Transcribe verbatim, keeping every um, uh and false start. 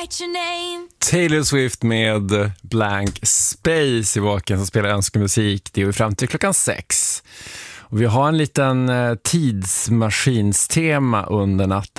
write your name. Taylor Swift med Blank Space i Vaken som spelar önskemusik. Det är ju fram till klockan sex. Och vi har en liten tidsmaskinstema under natten.